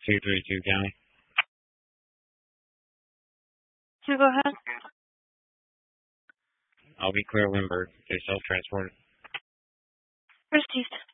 232 County. So go ahead. I'll be clear Lindbergh. They self-transported. Received.